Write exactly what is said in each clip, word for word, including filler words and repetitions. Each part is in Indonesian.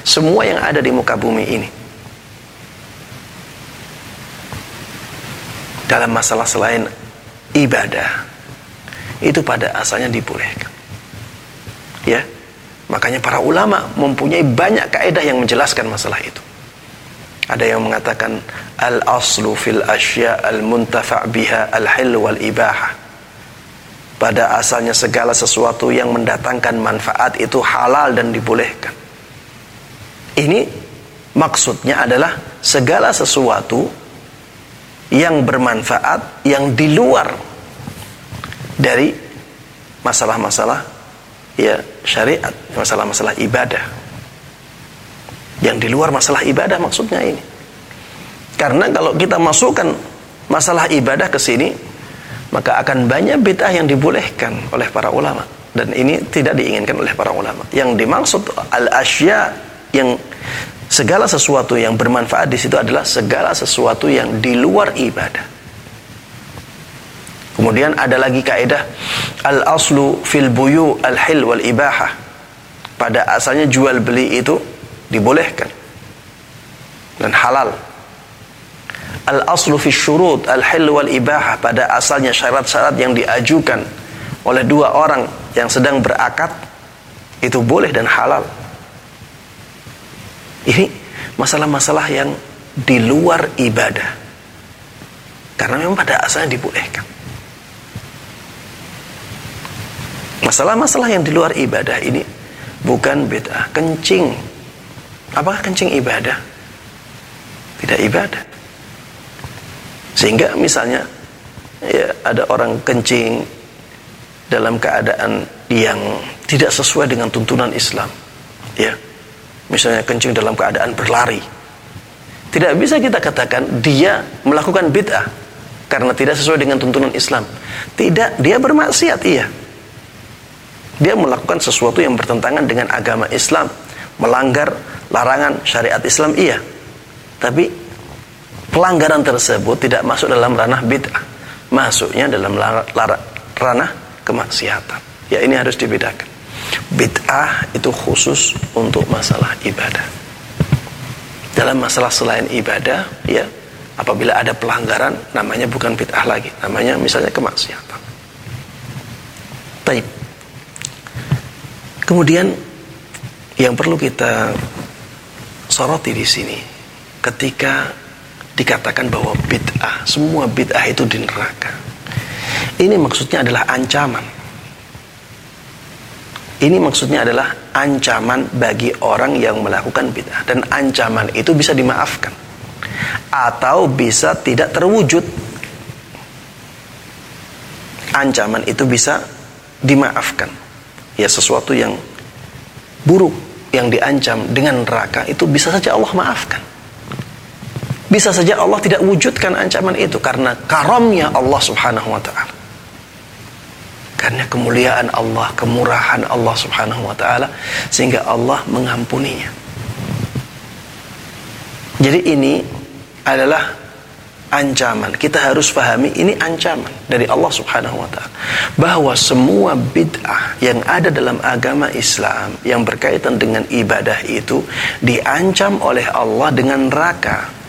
semua yang ada di muka bumi ini dalam masalah selain ibadah itu pada asalnya dibolehkan. Ya, makanya para ulama mempunyai banyak kaidah yang menjelaskan masalah itu. Ada yang mengatakan al-aslu fil asya al-muntafa' biha al-hil wal ibaha. Pada asalnya segala sesuatu yang mendatangkan manfaat itu halal dan dibolehkan. Ini maksudnya adalah segala sesuatu yang bermanfaat yang di luar dari masalah-masalah ya syariat, masalah-masalah ibadah. Yang di luar masalah ibadah maksudnya ini. Karena kalau kita masukkan masalah ibadah ke sini, maka akan banyak bid'ah yang dibolehkan oleh para ulama, dan ini tidak diinginkan oleh para ulama. Yang dimaksud al-asya, yang segala sesuatu yang bermanfaat di situ adalah segala sesuatu yang di luar ibadah. Kemudian ada lagi kaidah al-aslu fil buyu al-hil wal ibahah. Pada asalnya jual beli itu dibolehkan dan halal. Al-aslu fi syurut al-hil wal ibahah. Pada asalnya syarat-syarat yang diajukan oleh dua orang yang sedang berakad itu boleh dan halal. Ini masalah-masalah yang di luar ibadah, karena memang pada asalnya dibolehkan. Masalah-masalah yang di luar ibadah ini bukan bid'ah. Kencing, apakah kencing ibadah? Tidak ibadah. Sehingga misalnya ya, ada orang kencing dalam keadaan yang tidak sesuai dengan tuntunan Islam, ya, misalnya kencing dalam keadaan berlari, tidak bisa kita katakan dia melakukan bid'ah karena tidak sesuai dengan tuntunan Islam. Tidak, dia bermaksiat, iya, dia melakukan sesuatu yang bertentangan dengan agama Islam, melanggar larangan syariat Islam, iya, tapi pelanggaran tersebut tidak masuk dalam ranah bid'ah, masuknya dalam ranah kemaksiatan. Ya, ini harus dibedakan. Bid'ah itu khusus untuk masalah ibadah. Dalam masalah selain ibadah, ya, apabila ada pelanggaran, namanya bukan bid'ah lagi, namanya misalnya kemaksiatan. Baik. Kemudian yang perlu kita soroti di sini, ketika dikatakan bahwa bid'ah, semua bid'ah itu di neraka, ini maksudnya adalah ancaman. Ini maksudnya adalah ancaman bagi orang yang melakukan bid'ah, dan ancaman itu bisa dimaafkan atau bisa tidak terwujud. Ancaman itu bisa dimaafkan. Ya, sesuatu yang buruk yang diancam dengan neraka itu bisa saja Allah maafkan. Bisa saja Allah tidak wujudkan ancaman itu karena karamnya Allah subhanahu wa ta'ala, karena kemuliaan Allah, kemurahan Allah subhanahu wa ta'ala, sehingga Allah mengampuninya. Jadi ini adalah ancaman. Kita harus pahami ini ancaman dari Allah subhanahu wa ta'ala, bahwa semua bid'ah yang ada dalam agama Islam yang berkaitan dengan ibadah itu diancam oleh Allah dengan neraka.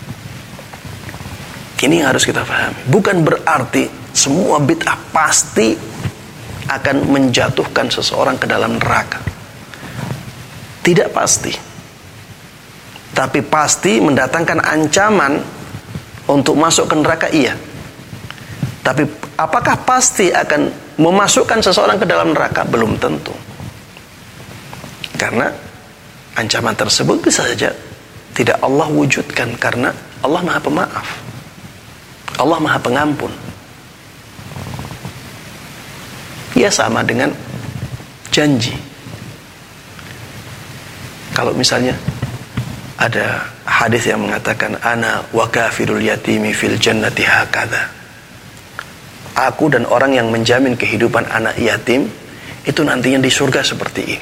Ini yang harus kita pahami. Bukan berarti semua bid'ah pasti akan menjatuhkan seseorang ke dalam neraka. Tidak pasti. Tapi pasti mendatangkan ancaman untuk masuk ke neraka, iya. Tapi apakah pasti akan memasukkan seseorang ke dalam neraka? Belum tentu. Karena ancaman tersebut bisa saja tidak Allah wujudkan, karena Allah Maha Pemaaf, Allah Maha Pengampun. Ya, sama dengan janji. Kalau misalnya ada hadis yang mengatakan ana wa kafirul yatimi fil jannati hakadha, aku dan orang yang menjamin kehidupan anak yatim itu nantinya di surga seperti ini.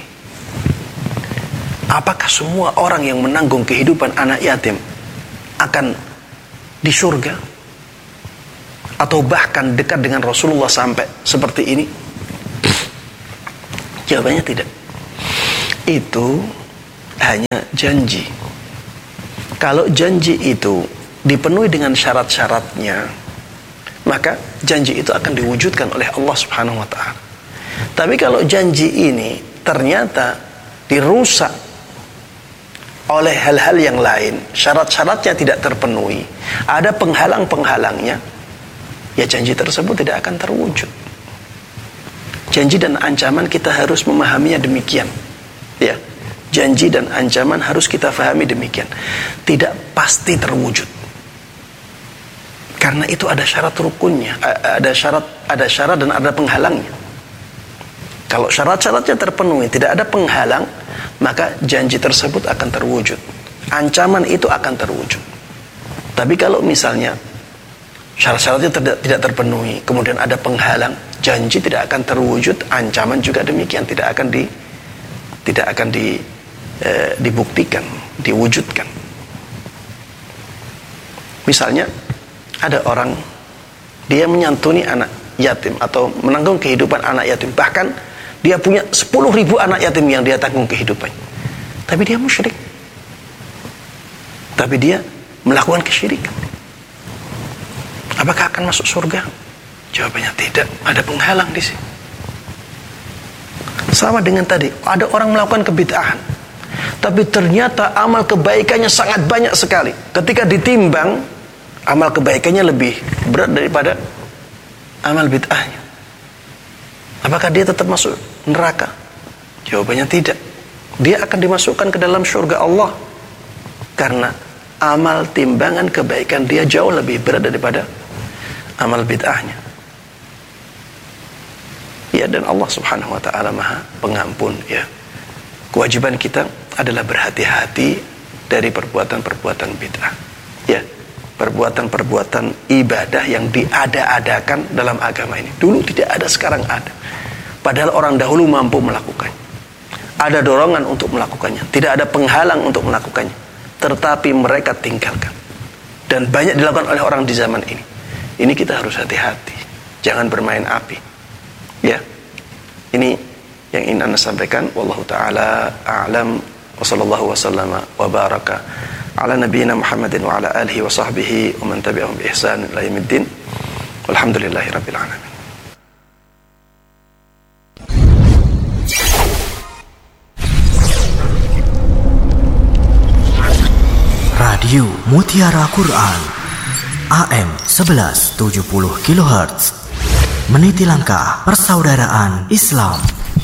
Apakah semua orang yang menanggung kehidupan anak yatim akan di surga? Atau bahkan dekat dengan Rasulullah sampai seperti ini? Jawabannya tidak. Itu hanya janji. Kalau janji itu dipenuhi dengan syarat-syaratnya, maka janji itu akan diwujudkan oleh Allah Subhanahu wa ta'ala. Tapi kalau janji ini ternyata dirusak oleh hal-hal yang lain, syarat-syaratnya tidak terpenuhi, ada penghalang-penghalangnya, ya janji tersebut tidak akan terwujud. Janji dan ancaman kita harus memahaminya demikian. Ya, janji dan ancaman harus kita fahami demikian. Tidak pasti terwujud. Karena itu ada syarat rukunnya, ada syarat, ada syarat dan ada penghalangnya. Kalau syarat-syaratnya terpenuhi, tidak ada penghalang, maka janji tersebut akan terwujud. Ancaman itu akan terwujud. Tapi kalau misalnya syarat-syaratnya tidak, tidak terpenuhi, kemudian ada penghalang, janji tidak akan terwujud, ancaman juga demikian tidak akan di tidak akan di e, dibuktikan, diwujudkan. Misalnya ada orang dia menyantuni anak yatim atau menanggung kehidupan anak yatim, bahkan dia punya sepuluh ribu anak yatim yang dia tanggung kehidupannya, tapi dia musyrik, tapi dia melakukan kesyirikan. Apakah akan masuk surga? Jawabannya tidak, ada penghalang di sini. Sama dengan tadi, ada orang melakukan kebid'ahan, tapi ternyata amal kebaikannya sangat banyak sekali. Ketika ditimbang, amal kebaikannya lebih berat daripada amal bid'ahnya. Apakah dia tetap masuk neraka? Jawabannya tidak. Dia akan dimasukkan ke dalam surga Allah karena amal timbangan kebaikan dia jauh lebih berat daripada amal bid'ahnya. Ya, dan Allah Subhanahu wa ta'ala Maha Pengampun, ya. Kewajiban kita adalah berhati-hati dari perbuatan-perbuatan bid'ah. Ya, perbuatan-perbuatan ibadah yang diada-adakan dalam agama ini. Dulu tidak ada, sekarang ada. Padahal orang dahulu mampu melakukannya. Ada dorongan untuk melakukannya, tidak ada penghalang untuk melakukannya, tetapi mereka tinggalkan. Dan banyak dilakukan oleh orang di zaman ini. Ini kita harus hati-hati, jangan bermain api. Ya, ini yang ingin Anda sampaikan. Wallahu ta'ala a'lam, wa sallallahu wasallama wa baraka ala nabiyyina Muhammadin wa ala alihi wa sahbihi wa man tabi'ahum bi ihsan ila yaumiddin. Walhamdulillahi rabbil alamin. Radio Mutiara Quran A M sebelas tujuh puluh kilohertz, meniti langkah persaudaraan Islam.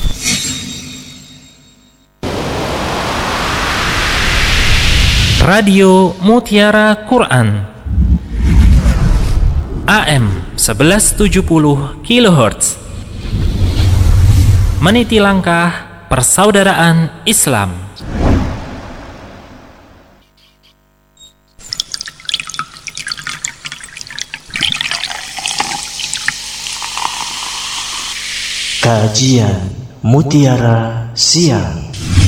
Radio Mutiara Quran A M sebelas tujuh puluh kilohertz, meniti langkah persaudaraan Islam. Kajian Mutiara Siang.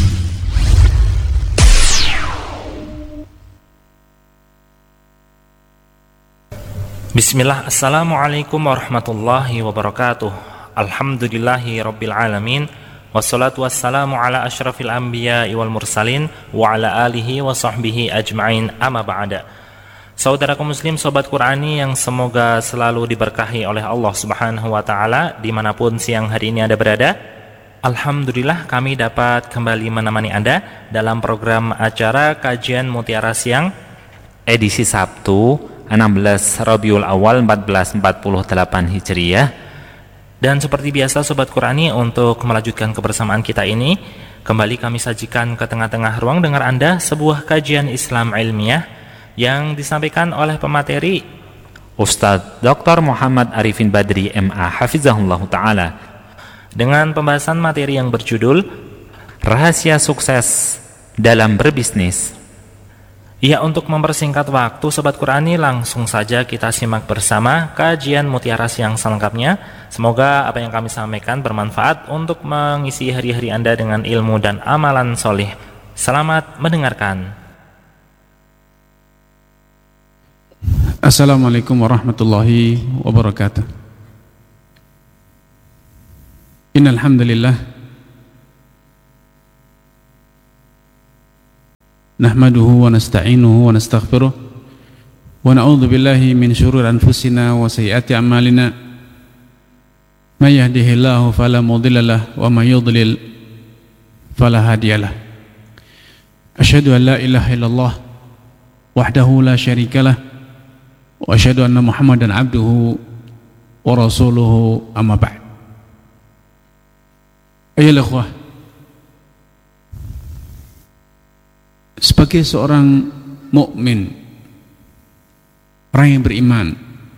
Bismillah, assalamualaikum warahmatullahi wabarakatuh. Alhamdulillahi rabbil alamin, wassalatu wassalamu ala asyrafil anbiya wal mursalin wa ala alihi wa sahbihi ajma'in, amma ba'da. Saudaraku muslim, sobat Qurani yang semoga selalu diberkahi oleh Allah Subhanahu wa ta'ala dimanapun siang hari ini Anda berada, alhamdulillah kami dapat kembali menemani Anda dalam program acara Kajian Mutiara Siang edisi Sabtu enam belas Rabiul Awal seribu empat ratus empat puluh delapan Hijriah. Dan seperti biasa sobat Qurani, untuk melanjutkan kebersamaan kita ini, kembali kami sajikan ke tengah-tengah ruang dengar Anda sebuah kajian Islam ilmiah yang disampaikan oleh pemateri Ustadz Doktor Muhammad Arifin Badri M A Hafizahullah Ta'ala, dengan pembahasan materi yang berjudul Rahasia Sukses dalam Berbisnis. Ya, untuk mempersingkat waktu sobat Qurani, langsung saja kita simak bersama kajian Mutiara Siang selengkapnya. Semoga apa yang kami sampaikan bermanfaat untuk mengisi hari-hari Anda dengan ilmu dan amalan solih. Selamat mendengarkan. Assalamualaikum warahmatullahi wabarakatuh. Innal hamdalillah nahmaduhu wa nasta'inuhu wa nastaghfiruh wa na'udzu billahi min syururi anfusina wa sayyiati a'malina may yahdihillahu fala mudilla lahu wa may yudlil fala hadiya lahu asyhadu an la ilaha illallah wahdahu la syarika lah wa asyhadu anna Muhammadan abduhu wa rasuluhu amma ba'd. Ayolah ikhwah, sebagai seorang mukmin, orang yang beriman,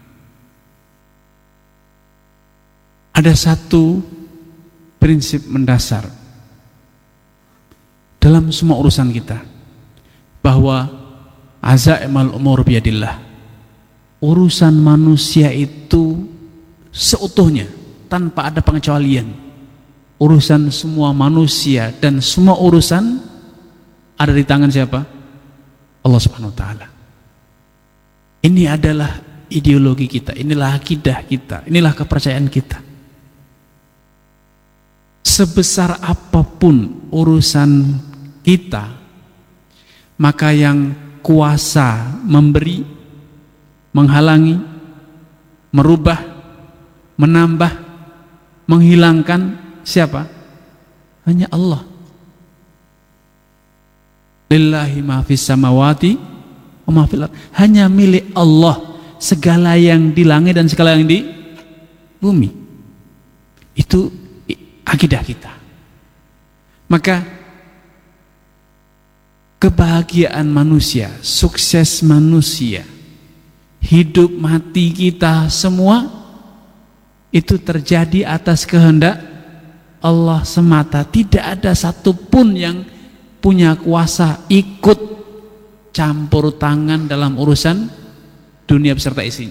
ada satu prinsip mendasar dalam semua urusan kita, bahwa azaimal umur biyadillah. Urusan manusia itu seutuhnya tanpa ada pengecualian. Urusan semua manusia dan semua urusan ada di tangan siapa? Allah Subhanahu wa taala. Ini adalah ideologi kita, inilah akidah kita, inilah kepercayaan kita. Sebesar apapun urusan kita, maka yang kuasa memberi, menghalangi, merubah, menambah, menghilangkan siapa? Hanya Allah. Lillahi ma fis samawati wa ma fil ardh. Hanya milik Allah segala yang di langit dan segala yang di bumi. Itu akidah kita. Maka kebahagiaan manusia, sukses manusia, hidup mati kita semua itu terjadi atas kehendak Allah semata. Tidak ada satupun yang punya kuasa ikut campur tangan dalam urusan dunia beserta isinya.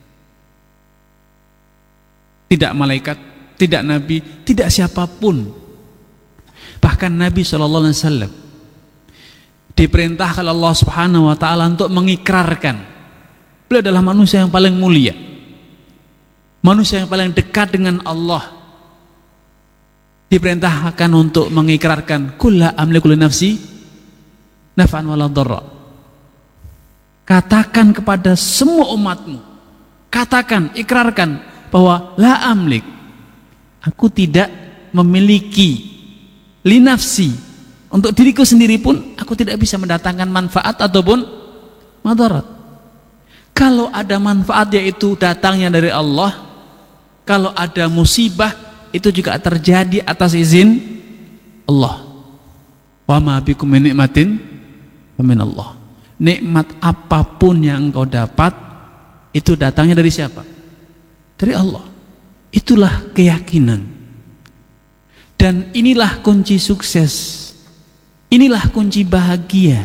Tidak malaikat, tidak nabi, tidak siapapun. Bahkan Nabi shallallahu alaihi wasallam diperintahkan Allah Subhanahu wa taala untuk mengikrarkan beliau adalah manusia yang paling mulia, manusia yang paling dekat dengan Allah. Diperintahkan untuk mengikrarkan kulla amliku li nafsi naf'an wala dharra. Katakan kepada semua umatmu, katakan, ikrarkan bahwa la amlik, aku tidak memiliki, li nafsi, untuk diriku sendiri pun aku tidak bisa mendatangkan manfaat ataupun madarat. Kalau ada manfaat yaitu datangnya dari Allah, kalau ada musibah itu juga terjadi atas izin Allah. Wa ma bikum min nikmatin fa min Allah. Nikmat apapun yang engkau dapat itu datangnya dari siapa? Dari Allah. Itulah keyakinan. Dan inilah kunci sukses. Inilah kunci bahagia.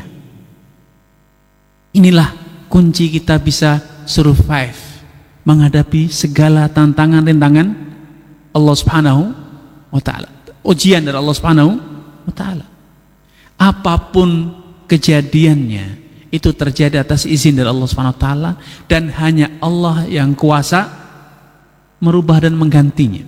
Inilah kunci kita bisa survive menghadapi segala tantangan-rintangan Allah Subhanahu wa taala. Ujian dari Allah Subhanahu wa taala. Apapun kejadiannya itu terjadi atas izin dari Allah Subhanahu wa taala dan hanya Allah yang kuasa merubah dan menggantinya.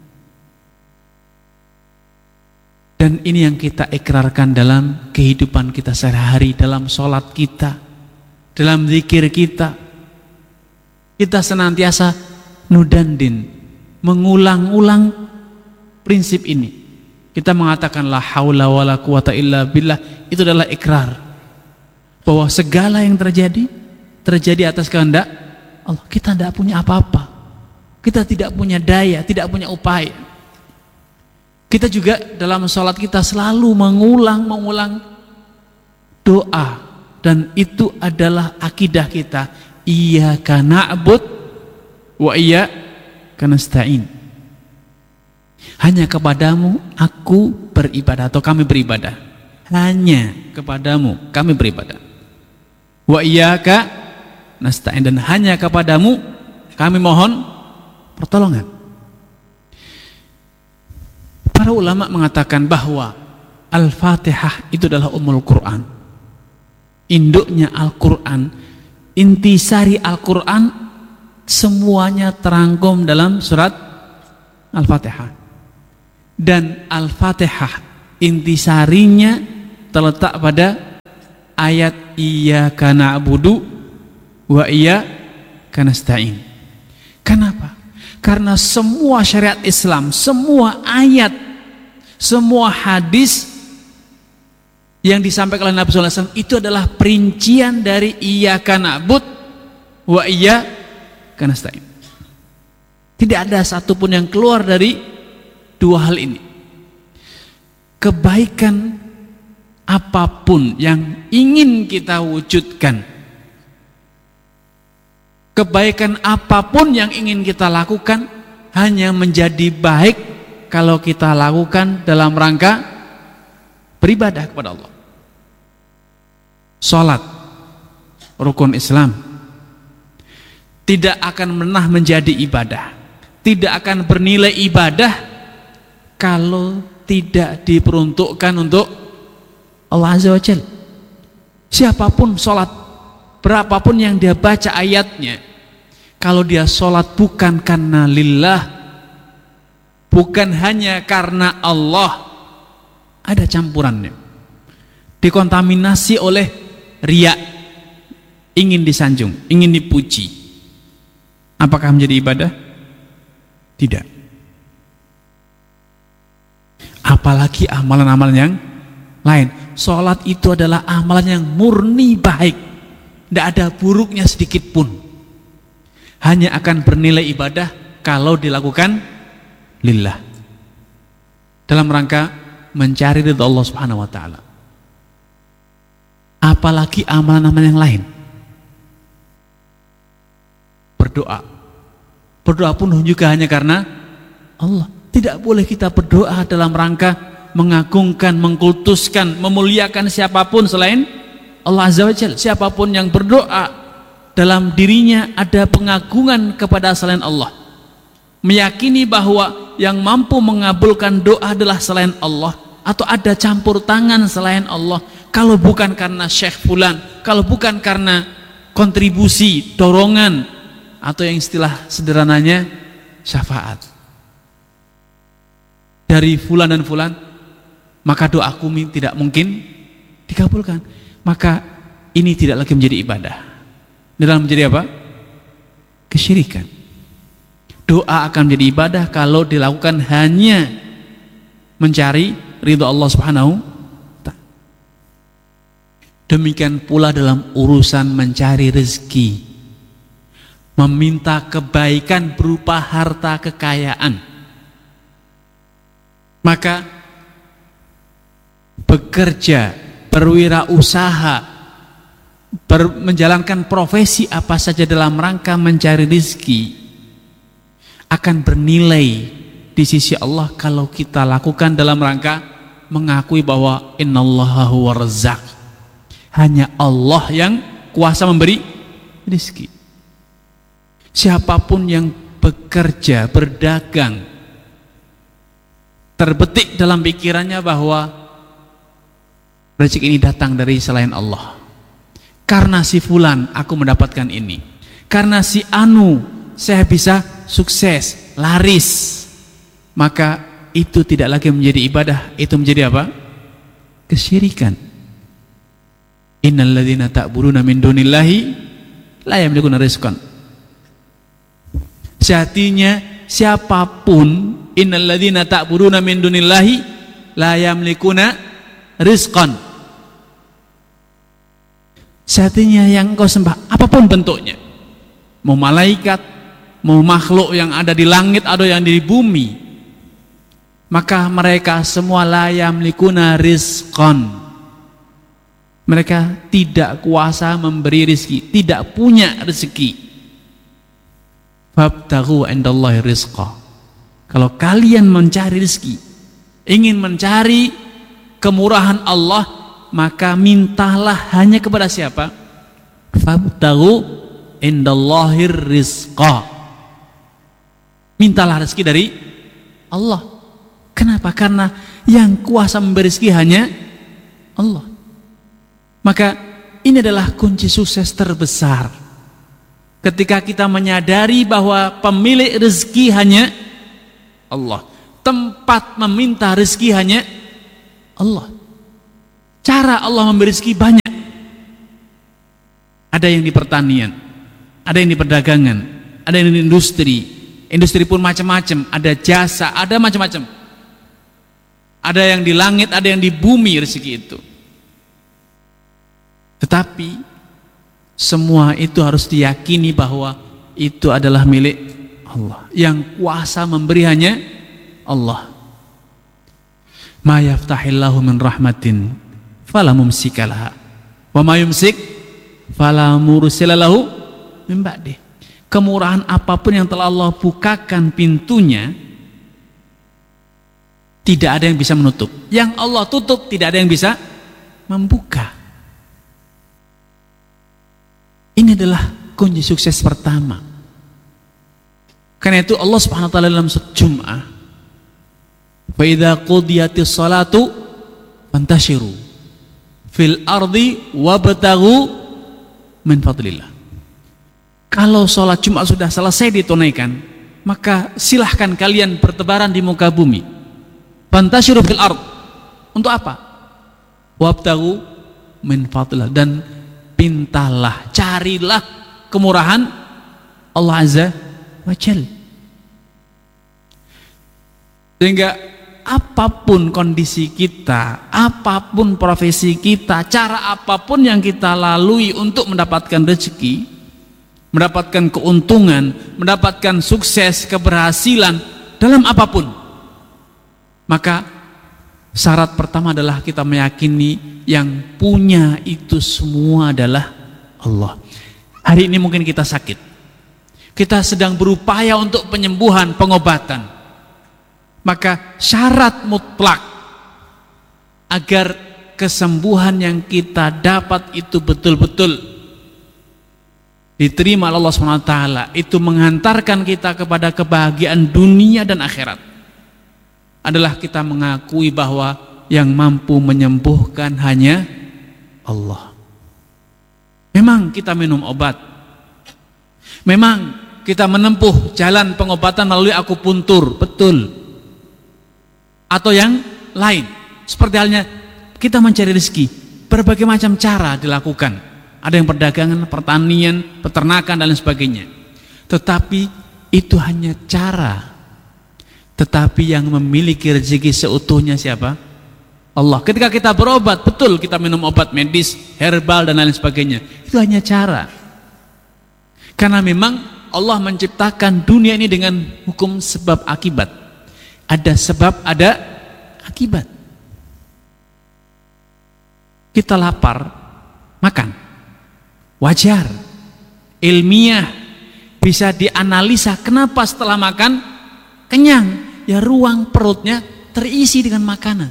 Dan ini yang kita ikrarkan dalam kehidupan kita sehari-hari, dalam sholat kita, dalam zikir kita. Kita senantiasa nudandin, mengulang-ulang prinsip ini. Kita mengatakan la haula wala quwata illa billah, itu adalah ikrar bahwa segala yang terjadi terjadi atas kehendak Allah. Kita tidak punya apa-apa, kita tidak punya daya, tidak punya upaya. Kita juga dalam sholat kita selalu mengulang-mengulang doa, dan itu adalah akidah kita. Iyyaka na'bud wa iyyaka nasta'in. Hanya kepadamu aku beribadah, atau kami beribadah. Hanya kepadamu kami beribadah. Wa iyyaka nasta'in, dan hanya kepadamu kami mohon pertolongan. Para ulama mengatakan bahwa Al-Fatihah itu adalah Ummul Quran, induknya Al-Quran, intisari Al-Quran, semuanya terangkum dalam surat Al-Fatihah. Dan Al-Fatihah intisarinya terletak pada ayat iyyaka na'budu wa iyyaka nasta'in. Kenapa? Karena semua syariat Islam, semua ayat, semua hadis yang disampaikan oleh Nabi sallallahu alaihi wasallam itu adalah perincian dari iyyaka na'bud wa iyyaka nasta'in. Tidak ada satupun yang keluar dari dua hal ini. Kebaikan apapun yang ingin kita wujudkan, kebaikan apapun yang ingin kita lakukan hanya menjadi baik kalau kita lakukan dalam rangka beribadah kepada Allah. Salat, rukun Islam, tidak akan pernah menjadi ibadah, tidak akan bernilai ibadah kalau tidak diperuntukkan untuk Allah Azza wa Jalla. Siapapun sholat, berapapun yang dia baca ayatnya, kalau dia sholat bukan karena lillah, bukan hanya karena Allah, ada campurannya, dikontaminasi oleh riya, ingin disanjung, ingin dipuji. Apakah menjadi ibadah? Tidak. Apalagi amalan-amalan yang lain. Sholat itu adalah amalan yang murni baik, tidak ada buruknya sedikit pun, hanya akan bernilai ibadah kalau dilakukan lillah, dalam rangka mencari ridha Allah Subhanahu wa taala. Apalagi amalan-amalan yang lain. Berdoa, berdoa pun juga hanya karena Allah. Tidak boleh kita berdoa dalam rangka mengagungkan, mengkultuskan, memuliakan siapapun selain Allah Azza wa Jalla. Siapapun yang berdoa dalam dirinya ada pengagungan kepada selain Allah, meyakini bahwa yang mampu mengabulkan doa adalah selain Allah, atau ada campur tangan selain Allah, kalau bukan karena Syekh Fulan, kalau bukan karena kontribusi, dorongan, atau yang istilah sederhananya syafaat dari fulan dan fulan, maka doaku tidak mungkin dikabulkan. Maka ini tidak lagi menjadi ibadah, dalam menjadi apa? Kesyirikan. Doa akan menjadi ibadah kalau dilakukan hanya mencari ridha Allah Subhanahu wa taala. Demikian pula dalam urusan mencari rezeki, meminta kebaikan berupa harta kekayaan, maka bekerja, berwirausaha, ber, menjalankan profesi apa saja dalam rangka mencari rezeki akan bernilai di sisi Allah kalau kita lakukan dalam rangka mengakui bahwa innallaha huwa razzaq, hanya Allah yang kuasa memberi rezeki. Siapapun yang bekerja, berdagang, terbetik dalam pikirannya bahwa rezeki ini datang dari selain Allah, karena si fulan aku mendapatkan ini, karena si anu saya bisa sukses, laris, maka itu tidak lagi menjadi ibadah, itu menjadi apa? Kesyirikan. Innal ladzina ta'buduna min dunillahi la yamlikuna rizqan. Sejatinya siapapun, innal ladzina ta'buduna min dunillahi la yamlikuna rizqan. Sejatinya yang engkau sembah apapun bentuknya, mau malaikat, mau makhluk yang ada di langit atau yang di bumi, maka mereka semua la yamlikuna rizqan. Mereka tidak kuasa memberi rezeki, tidak punya rezeki. Fabtaghu indallahi rizqa. Kalau kalian mencari rezeki, ingin mencari kemurahan Allah, maka mintalah hanya kepada siapa? Fabtaghu indallahi rizqa. Mintalah rezeki dari Allah. Kenapa? Karena yang kuasa memberi rezeki hanya Allah. Maka ini adalah kunci sukses terbesar. Ketika kita menyadari bahwa pemilik rezeki hanya Allah, tempat meminta rezeki hanya Allah, cara Allah memberi rezeki banyak, Ada yang di pertanian, ada yang di perdagangan, ada yang di industri. Industri pun macam-macam, ada jasa, ada macam-macam. Ada yang di langit, ada yang di bumi rezeki itu. Tetapi semua itu harus diyakini bahwa itu adalah milik Allah. Yang kuasa memberi hanya Allah. Ma yaftahillahu min rahmatin fala mumsika laha wa ma yumsik fala mursila lahu min ba'dih. Kemurahan apapun yang telah Allah bukakan pintunya, tidak ada yang bisa menutup. Yang Allah tutup, tidak ada yang bisa membuka. Ini adalah kunci sukses pertama. Karena itu Allah Subhanahu wa taala dalam surat Jum'ah, "Fa idza qudiyatis salatu fantashiru fil ardi wabtaghu min fadlillah." Kalau sholat Jumat sudah selesai ditunaikan, maka silahkan kalian bertebaran di muka bumi. Fantashiru fil ard. Untuk apa? Wabtaghu min fadlillah, dan pintalah, carilah kemurahan Allah Azza wa Jalla. Sehingga apapun kondisi kita, apapun profesi kita, cara apapun yang kita lalui untuk mendapatkan rezeki, mendapatkan keuntungan, mendapatkan sukses, keberhasilan dalam apapun, maka syarat pertama adalah kita meyakini yang punya itu semua adalah Allah. Hari ini mungkin kita sakit, kita sedang berupaya untuk penyembuhan, pengobatan, maka syarat mutlak agar kesembuhan yang kita dapat itu betul-betul diterima oleh Allah subhanahu wa taala, itu menghantarkan kita kepada kebahagiaan dunia dan akhirat, adalah kita mengakui bahwa yang mampu menyembuhkan hanya Allah. Memang kita minum obat, memang kita menempuh jalan pengobatan melalui akupuntur, betul, atau yang lain. Seperti halnya kita mencari rezeki, berbagai macam cara dilakukan. Ada yang perdagangan, pertanian, peternakan dan lain sebagainya. Tetapi itu hanya cara. Tetapi yang memiliki rezeki seutuhnya siapa? Allah. Ketika kita berobat, betul kita minum obat medis, herbal dan lain sebagainya. Itu hanya cara. Karena memang Allah menciptakan dunia ini dengan hukum sebab akibat. Ada sebab, ada akibat. Kita lapar, makan. Wajar, ilmiah, bisa dianalisa kenapa setelah makan kenyang, ya ruang perutnya terisi dengan makanan.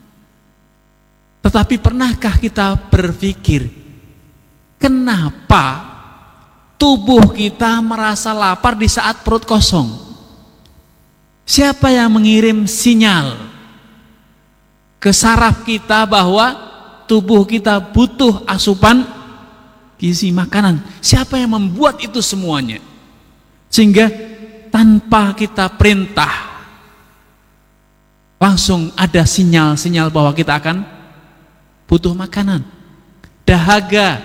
Tetapi pernahkah kita berpikir kenapa tubuh kita merasa lapar di saat perut kosong? Siapa yang mengirim sinyal ke saraf kita bahwa tubuh kita butuh asupan gizi makanan? Siapa yang membuat itu semuanya? Sehingga tanpa kita perintah langsung ada sinyal-sinyal bahwa kita akan butuh makanan, dahaga.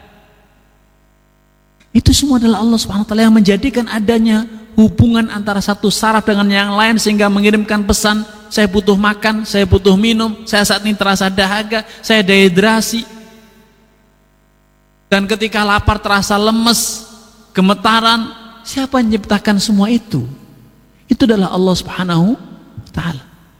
Itu semua adalah Allah subhanahu wa taala yang menjadikan adanya hubungan antara satu saraf dengan yang lain, sehingga mengirimkan pesan, saya butuh makan, saya butuh minum, saya saat ini terasa dahaga, saya dehidrasi. Dan ketika lapar terasa lemes, gemetaran. Siapa yang menciptakan semua itu? Itu adalah Allah subhanahu wa ta'ala.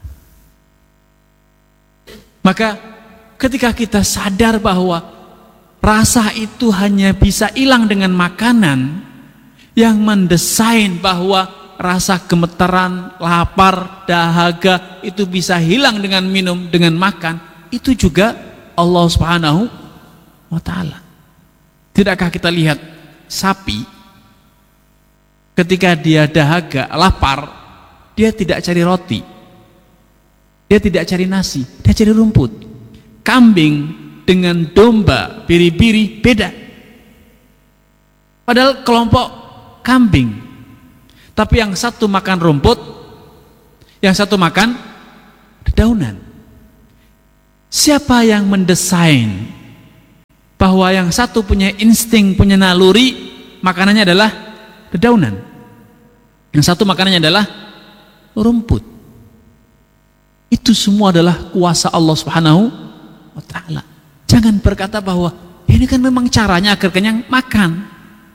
Maka ketika kita sadar bahwa rasa itu hanya bisa hilang dengan makanan, yang mendesain bahwa rasa gemetaran, lapar, dahaga itu bisa hilang dengan minum, dengan makan, itu juga Allah subhanahu wa ta'ala. Tidakkah kita lihat sapi ketika dia dahaga, lapar, dia tidak cari roti, dia tidak cari nasi, dia cari rumput. Kambing dengan domba, biri-biri beda. Padahal kelompok kambing, tapi yang satu makan rumput, yang satu makan dedaunan. Siapa yang mendesain bahwa bahwa yang satu punya insting, punya naluri, makanannya adalah dedaunan. Yang satu makanannya adalah rumput. Itu semua adalah kuasa Allah Subhanahu wa taala. Jangan berkata bahwa ini kan memang caranya agar kenyang, makan.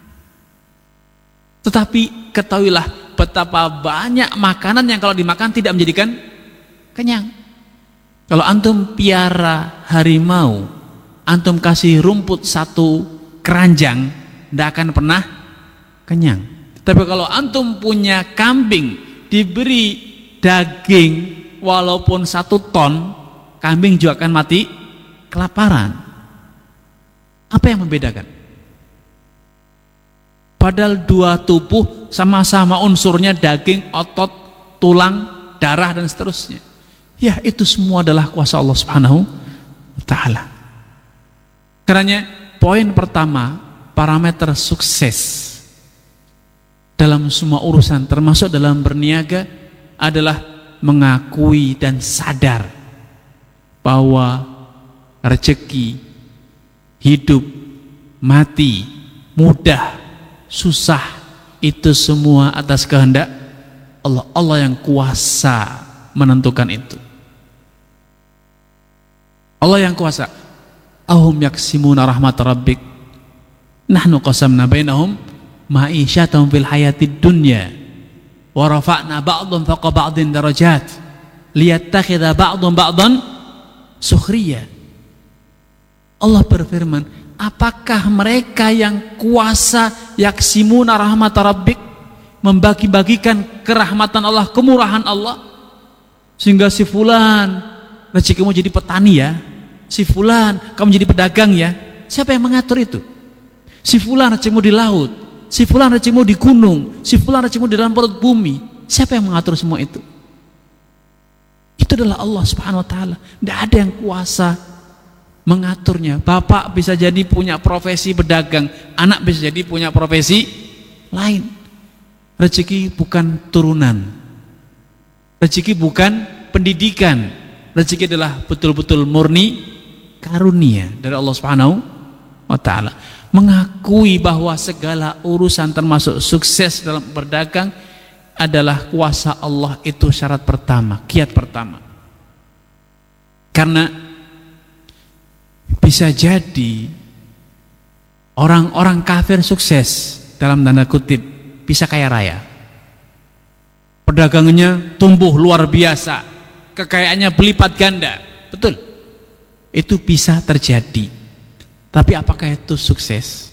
Tetapi ketahuilah betapa banyak makanan yang kalau dimakan tidak menjadikan kenyang. Kalau antum piara harimau, antum kasih rumput satu keranjang, tidak akan pernah kenyang. Tapi kalau antum punya kambing, diberi daging walaupun satu ton, kambing juga akan mati kelaparan. Apa yang membedakan? Padahal dua tubuh sama-sama unsurnya daging, otot, tulang, darah dan seterusnya. Ya, itu semua adalah kuasa Allah Subhanahu wa taala. Karena poin pertama, parameter sukses dalam semua urusan termasuk dalam berniaga adalah mengakui dan sadar bahwa rezeki, hidup, mati, mudah, susah, itu semua atas kehendak Allah. Allah yang kuasa menentukan itu. Allah yang kuasa. Ahum yaksimuna rahmat rabbik nahnu qasamna bainahum ma'isyatahum fil hayatid dunya wa rafa'na ba'dhum fawqa ba'dhin darajat liyattakhidha ba'dhum ba'dhan sukhriya. Allah berfirman, apakah mereka yang kuasa yaksimuna rahmat rabbik, membagi-bagikan kerahmatan Allah, kemurahan Allah, sehingga si fulan rezekimu jadi petani ya, si fulan kamu jadi pedagang ya. Siapa yang mengatur itu? Si fulan rezekimu di laut, si fulan rezekimu di gunung, si fulan rezekimu di dalam perut bumi. Siapa yang mengatur semua itu? Itu adalah Allah Subhanahu wa taala. Tidak ada yang kuasa mengaturnya. Bapak bisa jadi punya profesi pedagang, anak bisa jadi punya profesi lain. Rezeki bukan turunan, rezeki bukan pendidikan, rezeki adalah betul-betul murni karunia dari Allah Subhanahu wa taala. Mengakui bahwa segala urusan termasuk sukses dalam berdagang adalah kuasa Allah, itu syarat pertama, kiat pertama. Karena bisa jadi orang-orang kafir sukses dalam tanda kutip, bisa kaya raya, perdagangannya tumbuh luar biasa, kekayaannya berlipat ganda, betul, itu bisa terjadi. Tapi apakah itu sukses?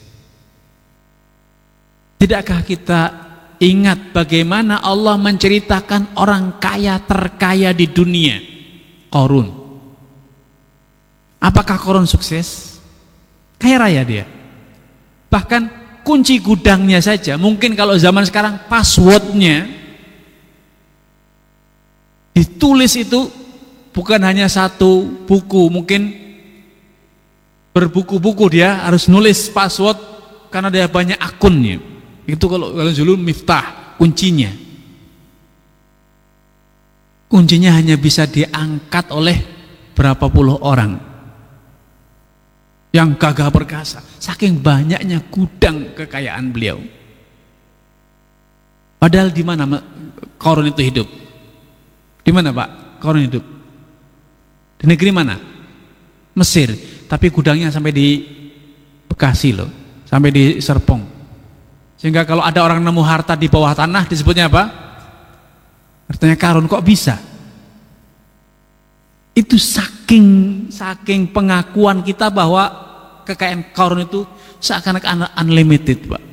Tidakkah kita ingat bagaimana Allah menceritakan orang kaya terkaya di dunia, Qarun? Apakah Qarun sukses? Kaya raya dia. Bahkan kunci gudangnya saja, mungkin kalau zaman sekarang passwordnya ditulis itu bukan hanya satu buku, mungkin berbuku-buku dia harus nulis password karena dia banyak akunnya. Itu kalau kalau dulu miftah, kuncinya. Kuncinya hanya bisa diangkat oleh berapa puluh orang yang gagah perkasa, saking banyaknya gudang kekayaan beliau. Padahal di mana Qarun itu hidup? Di mana Pak Qarun hidup? Di negeri mana? Mesir. Tapi gudangnya sampai di Bekasi loh, sampai di Serpong. Sehingga kalau ada orang nemu harta di bawah tanah disebutnya apa? Hartanya Qarun. Kok bisa? Itu saking saking pengakuan kita bahwa kekayaan Qarun itu seakan-akan unlimited, Pak.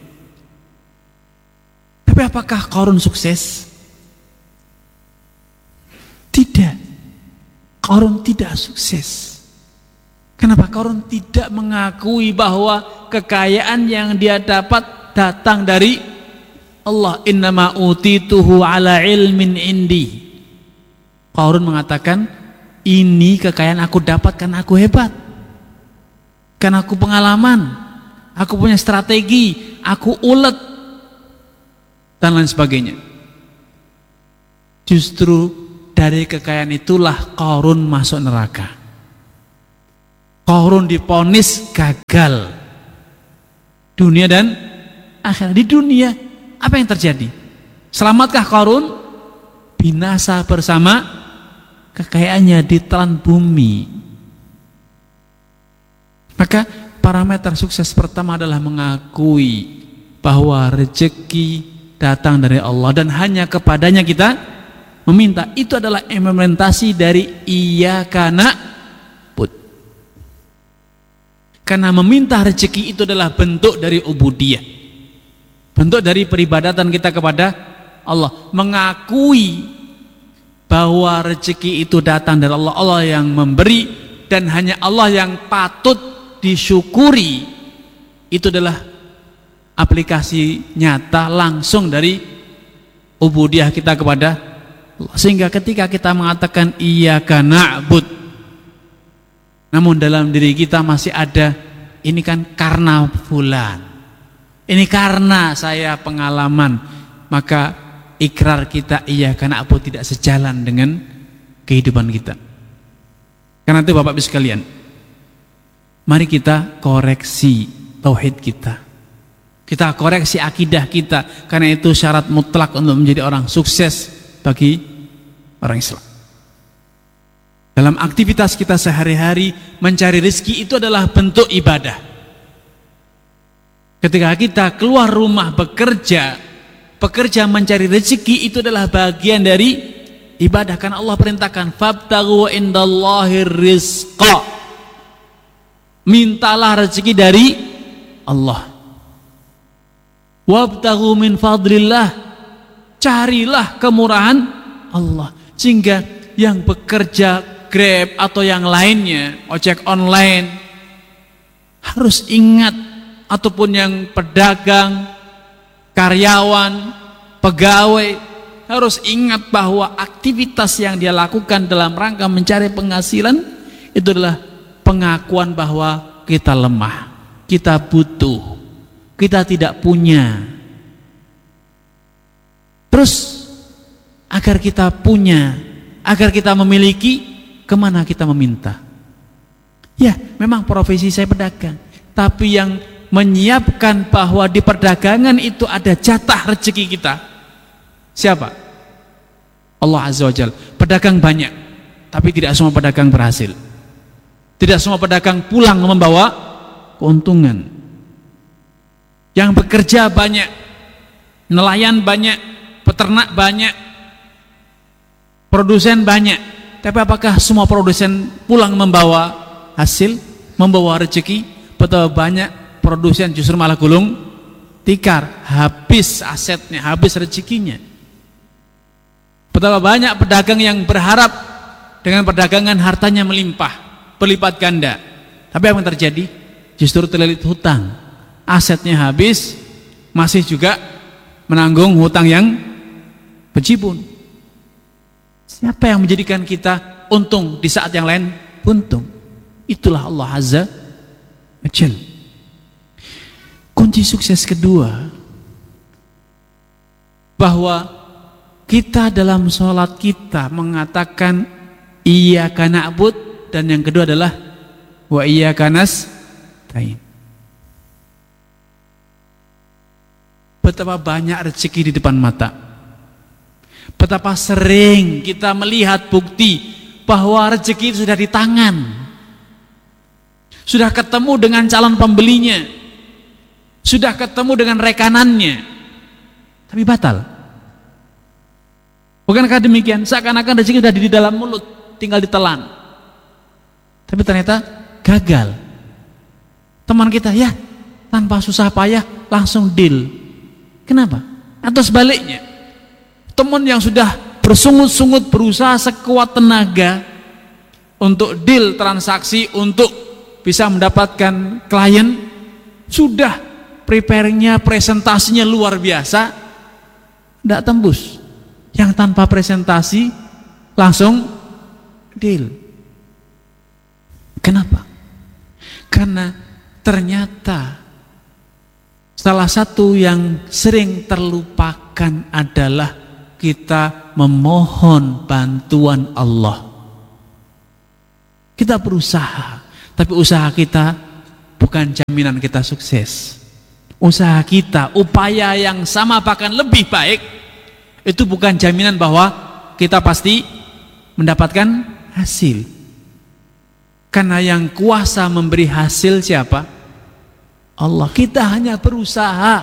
Tapi apakah Qarun sukses? Tidak. Qarun tidak sukses. Kenapa? Qarun tidak mengakui bahwa kekayaan yang dia dapat datang dari Allah. Innama utituhu ala ilmin indi. Qarun mengatakan, ini kekayaan aku dapat karena aku hebat, karena aku pengalaman, aku punya strategi, aku ulet, dan lain sebagainya. Justru dari kekayaan itulah Qarun masuk neraka. Qarun diponis gagal dunia dan akhirat. Di dunia apa yang terjadi? Selamatkah Qarun? Binasa bersama kekayaannya, ditelan bumi. Maka parameter sukses pertama adalah mengakui bahwa rezeki datang dari Allah dan hanya kepadanya kita meminta. Itu adalah implementasi dari iyyaka na'budu. Karena meminta rezeki itu adalah bentuk dari ubudiyah, bentuk dari peribadatan kita kepada Allah. Mengakui bahwa rezeki itu datang dari Allah, Allah yang memberi dan hanya Allah yang patut disyukuri. Itu adalah aplikasi nyata langsung dari ubudiyah kita kepada Allah. Sehingga ketika kita mengatakan iyyaka na'budu, namun dalam diri kita masih ada, ini kan karena fulan, ini karena saya pengalaman, maka ikrar kita iyyaka na'budu tidak sejalan dengan kehidupan kita. Karena itu Bapak Ibu sekalian, mari kita koreksi tauhid kita, kita koreksi akidah kita, karena itu syarat mutlak untuk menjadi orang sukses bagi orang Islam. Dalam aktivitas kita sehari-hari, mencari rezeki itu adalah bentuk ibadah. Ketika kita keluar rumah bekerja, bekerja mencari rezeki itu adalah bagian dari ibadah. Karena Allah perintahkan fabtaghu indallahir rizqa, mintalah rezeki dari Allah. Wabtaghu min fadlillah, carilah kemurahan Allah. Sehingga yang bekerja Grab atau yang lainnya, ojek online, harus ingat, ataupun yang pedagang, karyawan, pegawai, harus ingat bahwa aktivitas yang dia lakukan dalam rangka mencari penghasilan itu adalah pengakuan bahwa kita lemah, kita butuh, kita tidak punya. Terus agar kita punya, agar kita memiliki, kemana kita meminta? Ya, memang profesi saya pedagang, tapi yang menyiapkan bahwa di perdagangan itu ada jatah rezeki kita, siapa? Allah Azza wa Jalla. Pedagang banyak, tapi tidak semua pedagang berhasil. Tidak semua pedagang pulang membawa keuntungan. Yang bekerja banyak, nelayan banyak, peternak banyak, produsen banyak, tapi apakah semua produsen pulang membawa hasil, membawa rezeki? Betapa banyak produsen justru malah gulung tikar, habis asetnya, habis rezekinya. Betapa banyak pedagang yang berharap dengan perdagangan hartanya melimpah, berlipat ganda, tapi apa yang terjadi? Justru terlilit hutang, asetnya habis, masih juga menanggung hutang yang bejibun. Siapa yang menjadikan kita untung di saat yang lain buntung? Itulah Allah Azza wa Jalla. Kunci sukses kedua, bahwa kita dalam sholat kita mengatakan iyyaka na'budu, dan yang kedua adalah wa iyyaka nasta'in. Betapa banyak rezeki di depan mata, betapa sering kita melihat bukti bahwa rezeki itu sudah di tangan, sudah ketemu dengan calon pembelinya, sudah ketemu dengan rekanannya, tapi batal. Bukankah demikian? Seakan-akan rezeki sudah di dalam mulut, tinggal ditelan, tapi ternyata gagal. Teman kita, ya tanpa susah payah langsung deal. Kenapa? Atau sebaliknya, teman yang sudah bersungut-sungut berusaha sekuat tenaga untuk deal transaksi, untuk bisa mendapatkan klien, sudah preparingnya, presentasinya luar biasa, tidak tembus. Yang tanpa presentasi langsung deal. Kenapa? Karena ternyata salah satu yang sering terlupakan adalah kita memohon bantuan Allah. Kita berusaha, Tapi usaha kita bukan jaminan kita sukses. Usaha kita, upaya yang sama bahkan lebih baik, itu bukan jaminan bahwa kita pasti mendapatkan hasil. Karena yang kuasa memberi hasil siapa? Allah. Kita hanya berusaha.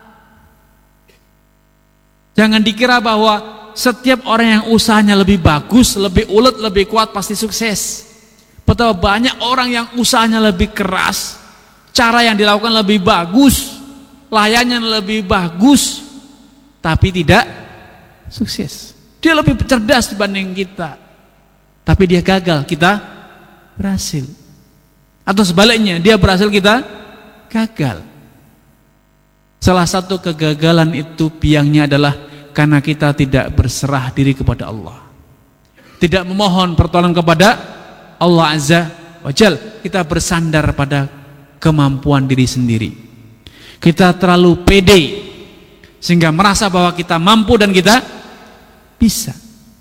Jangan dikira bahwa setiap orang yang usahanya lebih bagus, lebih ulet, lebih kuat pasti sukses. Betapa banyak orang yang usahanya lebih keras, cara yang dilakukan lebih bagus, layanan lebih bagus, tapi tidak sukses. Dia lebih cerdas dibanding kita, tapi dia gagal, kita berhasil. Atau sebaliknya, dia berhasil, kita gagal. Salah satu kegagalan itu biangnya adalah karena kita tidak berserah diri kepada Allah, tidak memohon pertolongan kepada Allah Azza wa Jal. Kita bersandar pada kemampuan diri sendiri. Kita terlalu pede sehingga merasa bahwa kita mampu dan kita bisa.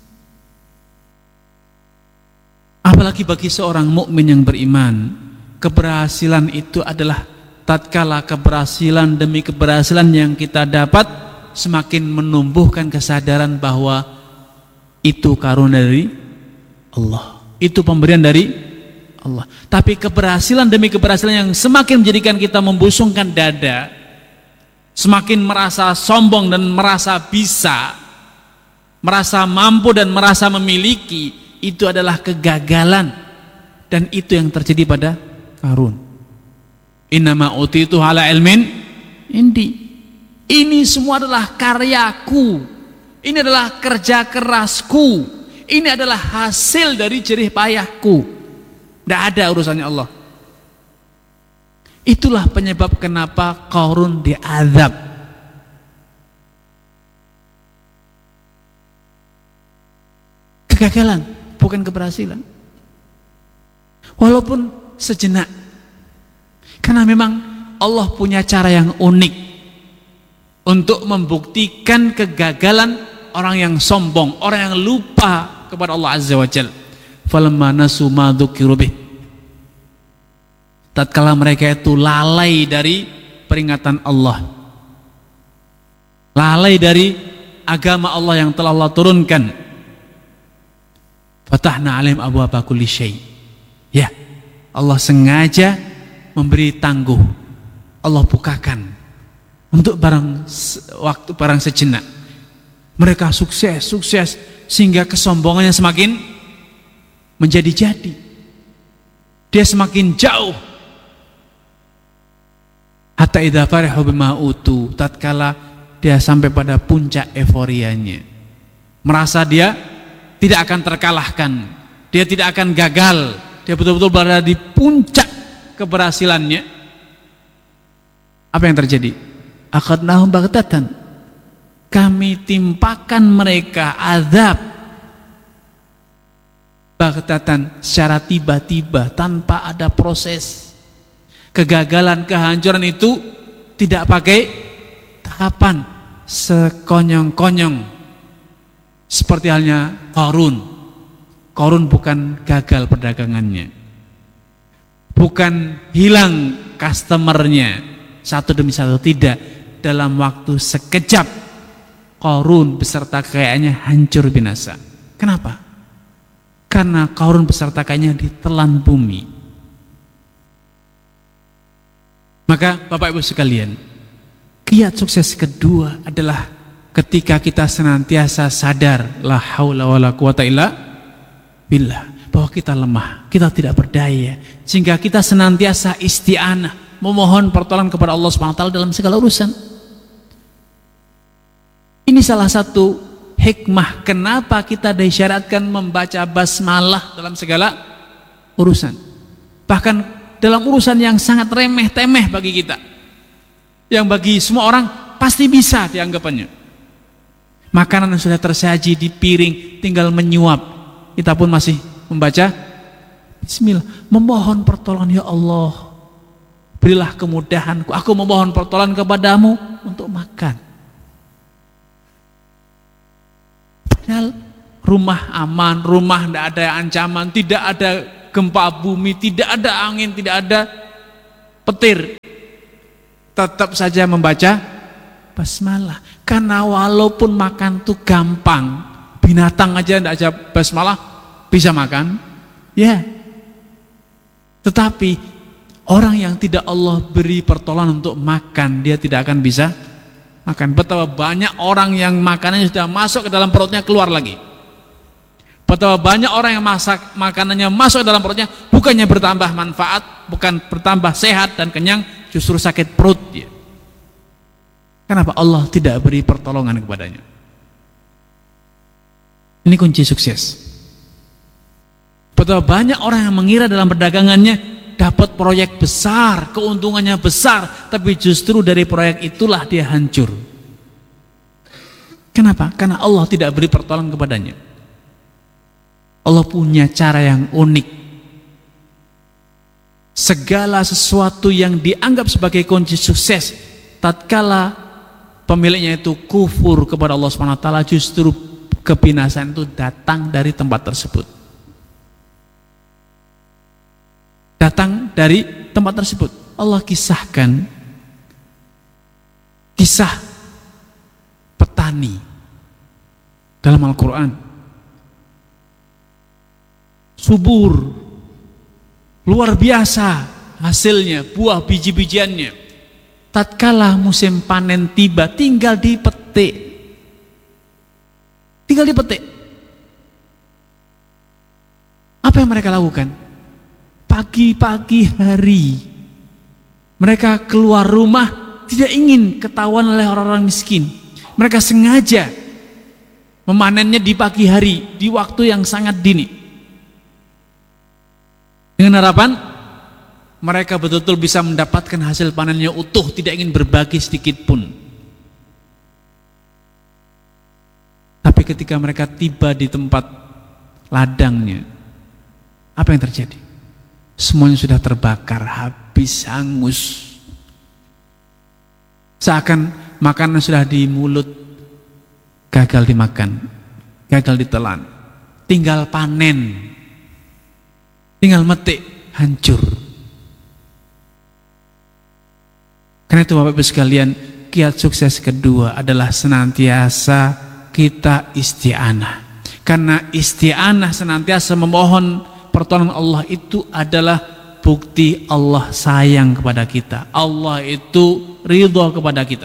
Apalagi bagi seorang mukmin yang beriman, keberhasilan itu adalah tatkala keberhasilan demi keberhasilan yang kita dapat semakin menumbuhkan kesadaran bahwa itu karunia dari Allah, itu pemberian dari Allah. Tapi keberhasilan demi keberhasilan yang semakin menjadikan kita membusungkan dada, semakin merasa sombong dan merasa bisa, merasa mampu dan merasa memiliki, itu adalah kegagalan. Dan itu yang terjadi pada Qarun. Innama utitu ala ilmin indi. Ini semua adalah karyaku, ini adalah kerja kerasku, ini adalah hasil dari jerih payahku. Tidak ada urusannya Allah. Itulah penyebab kenapa Qarun diazab. Kegagalan, bukan keberhasilan. Walaupun sejenak. Karena memang Allah punya cara yang unik untuk membuktikan kegagalan orang yang sombong, orang yang lupa kepada Allah Azza wa Jalla. Falamma nasu ma dzukiru bih. Tatkala mereka itu lalai dari peringatan Allah, lalai dari agama Allah yang telah Allah turunkan, fatahna alaihim abwaaba kulli syai'. Ya, Allah sengaja memberi tangguh, Allah bukakan untuk barang waktu barang sejenak. Mereka sukses, sukses sehingga kesombongannya semakin menjadi-jadi. Dia semakin jauh. Hatta idza farihu bima utu, tatkala dia sampai pada puncak euforianya, merasa dia tidak akan terkalahkan, dia tidak akan gagal, dia betul-betul berada di puncak keberhasilannya. Apa yang terjadi? Akhadnahum baghtatan, kami timpakan mereka azab baghtatan, secara tiba-tiba tanpa ada proses. Kegagalan, kehancuran itu tidak pakai tahapan, sekonyong-konyong. Seperti halnya Qarun. Qarun bukan gagal perdagangannya, bukan hilang customernya satu demi satu, tidak. Dalam waktu sekejap Qarun beserta kekayaannya hancur binasa. Kenapa? Karena Qarun beserta kekayaannya ditelan bumi. Maka Bapak Ibu sekalian, kiat sukses kedua adalah ketika kita senantiasa sadar la haula wala quwata illa billah, bahwa kita lemah, kita tidak berdaya, sehingga kita senantiasa isti'anah, memohon pertolongan kepada Allah Subhanahu wa taala dalam segala urusan. Ini salah satu hikmah kenapa kita disyaratkan membaca basmalah dalam segala urusan. Bahkan dalam urusan yang sangat remeh-temeh bagi kita, yang bagi semua orang pasti bisa dianggapannya. Makanan yang sudah tersaji di piring tinggal menyuap, kita pun masih membaca bismillah, memohon pertolongan, ya Allah berilah kemudahanku, aku memohon pertolongan kepadamu untuk makan. Padahal rumah aman, rumah tidak ada ancaman, tidak ada gempa bumi, tidak ada angin, tidak ada petir, tetap saja membaca basmalah. Karena walaupun makan tuh gampang, binatang aja tidak aja basmalah bisa makan, ya. Tetapi orang yang tidak Allah beri pertolongan untuk makan, dia tidak akan bisa makan. Betapa banyak orang yang makanannya sudah masuk ke dalam perutnya, keluar lagi. Betapa banyak orang yang masak makanannya masuk ke dalam perutnya, bukannya bertambah manfaat, bukan bertambah sehat dan kenyang, justru sakit perut dia. Kenapa? Allah tidak beri pertolongan kepadanya. Ini kunci sukses. Betapa banyak orang yang mengira dalam perdagangannya dapat proyek besar, keuntungannya besar, tapi justru dari proyek itulah dia hancur. Kenapa? Karena Allah tidak beri pertolongan kepadanya. Allah punya cara yang unik. Segala sesuatu yang dianggap sebagai kunci sukses, tatkala pemiliknya itu kufur kepada Allah subhanahu wa taala, justru kebinasaan itu datang dari tempat tersebut. Datang dari tempat tersebut. Allah kisahkan kisah petani dalam Al-Quran. Subur, luar biasa hasilnya, buah biji-bijiannya. Tatkala musim panen tiba, tinggal dipetik. Tinggal dipetik. Apa yang mereka lakukan? Pagi-pagi hari mereka keluar rumah, tidak ingin ketahuan oleh orang-orang miskin. Mereka sengaja memanennya di pagi hari, di waktu yang sangat dini, dengan harapan mereka betul-betul bisa mendapatkan hasil panennya utuh, tidak ingin berbagi sedikit pun. Tapi ketika mereka tiba di tempat ladangnya, apa yang terjadi? Semuanya sudah terbakar, habis, hangus. Seakan makanan sudah di mulut, gagal dimakan, gagal ditelan. Tinggal panen, tinggal metik, hancur. Karena itu Bapak Ibu sekalian, kiat sukses kedua adalah senantiasa kita isti'anah. Karena isti'anah, senantiasa memohon pertolongan Allah, itu adalah bukti Allah sayang kepada kita. Allah itu ridho kepada kita.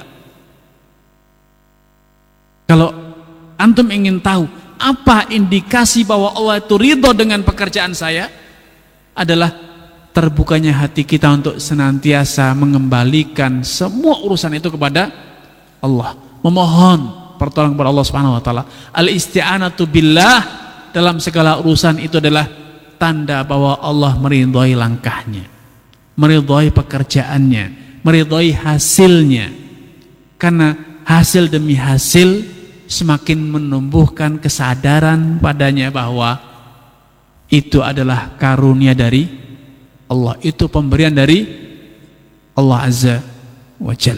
Kalau antum ingin tahu apa indikasi bahwa Allah itu ridho dengan pekerjaan saya, adalah terbukanya hati kita untuk senantiasa mengembalikan semua urusan itu kepada Allah, memohon pertolongan kepada Allah Subhanahu wa taala. Al-isti'anatu billah dalam segala urusan itu adalah tanda bahwa Allah meridhai langkahnya, meridhai pekerjaannya, meridhai hasilnya. Karena hasil demi hasil semakin menumbuhkan kesadaran padanya bahwa itu adalah karunia dari Allah, itu pemberian dari Allah Azza wa Jalla.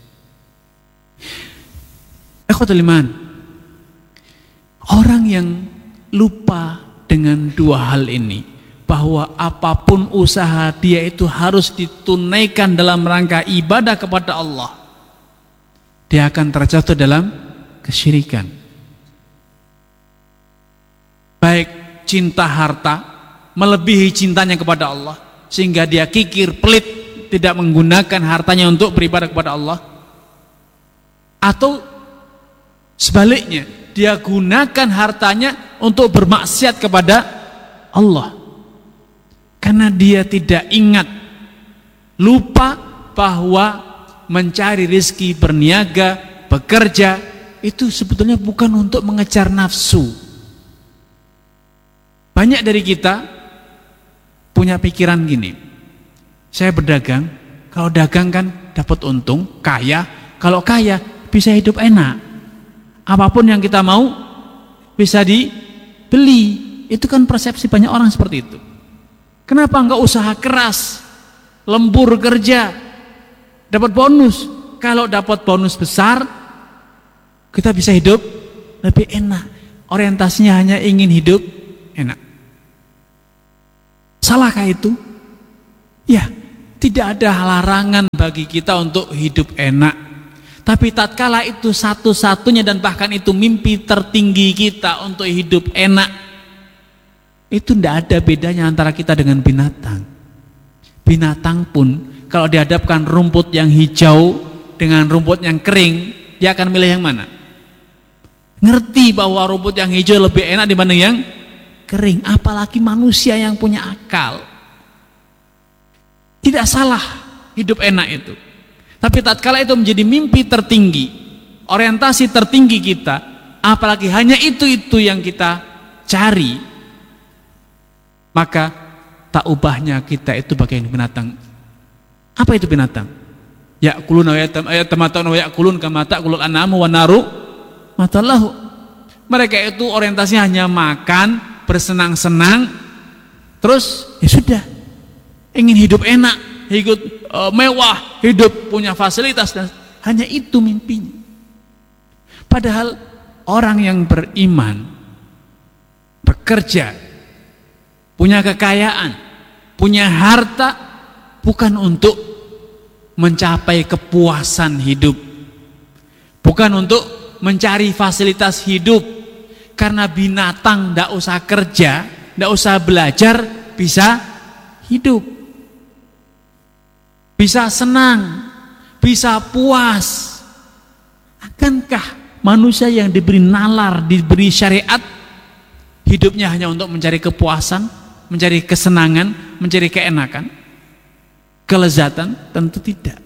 Ikhwatul iman, orang yang lupa dengan dua hal ini, bahwa apapun usaha dia itu harus ditunaikan dalam rangka ibadah kepada Allah, dia akan terjatuh dalam kesyirikan. Baik cinta harta melebihi cintanya kepada Allah, sehingga dia kikir, pelit, tidak menggunakan hartanya untuk beribadah kepada Allah, atau sebaliknya, dia gunakan hartanya untuk bermaksiat kepada Allah. Karena dia tidak ingat, lupa bahwa mencari rezeki, berniaga, bekerja, itu sebetulnya bukan untuk mengejar nafsu. Banyak dari kita punya pikiran gini, saya berdagang, kalau dagang kan dapat untung, kaya, kalau kaya bisa hidup enak, apapun yang kita mau bisa dibeli. Itu kan persepsi banyak orang seperti itu. Kenapa enggak usaha keras, lembur kerja, dapat bonus? Kalau dapat bonus besar, kita bisa hidup lebih enak. Orientasinya hanya ingin hidup enak. Salahkah itu? Ya, tidak ada larangan bagi kita untuk hidup enak. Tapi tatkala itu satu-satunya dan bahkan itu mimpi tertinggi kita untuk hidup enak, itu tidak ada bedanya antara kita dengan binatang. Binatang pun kalau dihadapkan rumput yang hijau dengan rumput yang kering, dia akan milih yang mana? Ngerti bahwa rumput yang hijau lebih enak dibanding yang kering. Apalagi manusia yang punya akal. Tidak salah hidup enak itu. Tapi tatkala itu menjadi mimpi tertinggi, orientasi tertinggi kita, apalagi hanya itu-itu yang kita cari, maka tak ubahnya kita itu bagian binatang. Apa itu binatang? Ya'kuluna wa yatamata'una wa ya'kulun kama ta'kulul an'amu wa naru matallahu. Mereka itu orientasinya hanya makan, bersenang-senang, terus ya sudah, ingin hidup enak, hidup uh, mewah, hidup punya fasilitas, dan hanya itu mimpinya. Padahal orang yang beriman, bekerja, punya kekayaan, punya harta, bukan untuk mencapai kepuasan hidup, bukan untuk mencari fasilitas hidup. Karena binatang tidak usah kerja, tidak usah belajar, bisa hidup, bisa senang, bisa puas. Akankah manusia yang diberi nalar, diberi syariat, hidupnya hanya untuk mencari kepuasan, mencari kesenangan, mencari keenakan, kelezatan? Tentu tidak.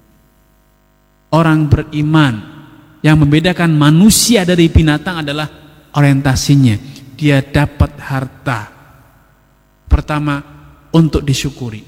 Orang beriman, yang membedakan manusia dari binatang adalah orientasinya. Dia dapat harta, pertama untuk disyukuri,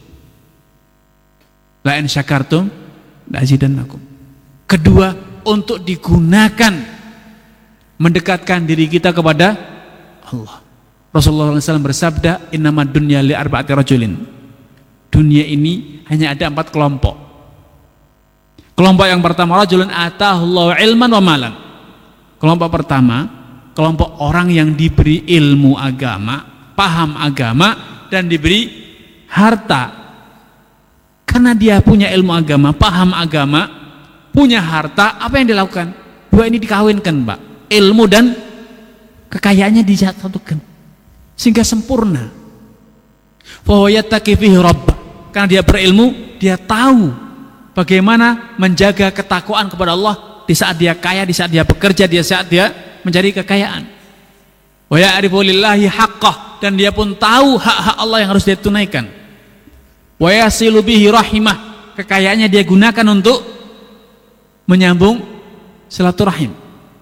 la in syakartum la azidannakum. Kedua, untuk digunakan mendekatkan diri kita kepada Allah. Rasulullah shallallahu alaihi wasallam bersabda, innamad dunya li arba'ati rajulin. Dunia ini hanya ada empat kelompok. Kelompok yang pertama, rajulun atahullahu ilman wa malan. Kelompok pertama, kelompok orang yang diberi ilmu agama, paham agama, dan diberi harta. Karena dia punya ilmu agama, paham agama, punya harta, apa yang dilakukan? Dua ini dikawinkan, Pak. Ilmu dan kekayaannya disatukan sehingga sempurna. Fa huwa yattaqi fihi rabbah. Karena dia berilmu, dia tahu bagaimana menjaga ketakwaan kepada Allah di saat dia kaya, di saat dia bekerja, di saat dia mencari kekayaan. Wa ya'rifu lillahi haqqah, dan dia pun tahu hak-hak Allah yang harus dia tunaikan. Wa yasilu bihi rahimah, kekayaannya dia gunakan untuk menyambung silaturahim.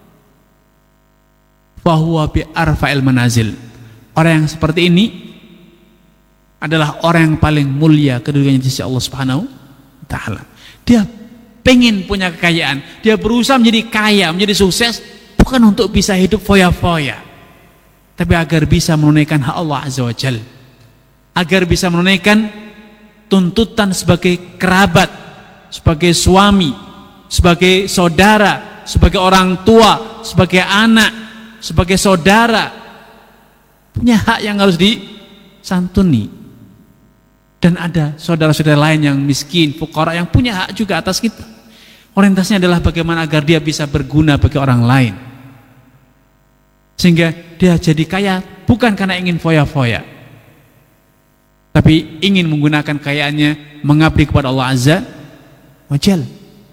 Fa huwa bi arfa'il manazil. Orang yang seperti ini adalah orang yang paling mulia kedudukannya di sisi Allah Subhanahu wa taala. Dia pengen punya kekayaan, dia berusaha menjadi kaya, menjadi sukses, bukan untuk bisa hidup foya-foya, tapi agar bisa menunaikan hak Allah Azza wa Jalla, agar bisa menunaikan tuntutan sebagai kerabat, sebagai suami, sebagai saudara, sebagai orang tua, sebagai anak, sebagai saudara, punya hak yang harus disantuni. Dan ada saudara-saudara lain yang miskin, fukara, yang punya hak juga atas kita. Orientasinya adalah bagaimana agar dia bisa berguna bagi orang lain, sehingga dia jadi kaya bukan karena ingin foya-foya, tapi ingin menggunakan kekayaannya mengabdi kepada Allah Azza wa Jalla.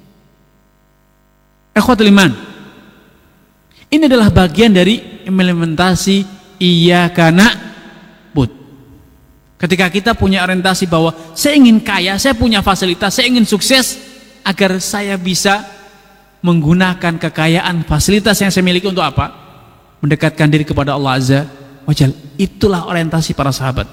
Ikhwatul iman, ini adalah bagian dari implementasi iyyaka na'budu. Ketika kita punya orientasi bahwa saya ingin kaya, saya punya fasilitas, saya ingin sukses, agar saya bisa menggunakan kekayaan, fasilitas yang saya miliki untuk apa? Mendekatkan diri kepada Allah Azza wa Jalla. Itulah orientasi para sahabat.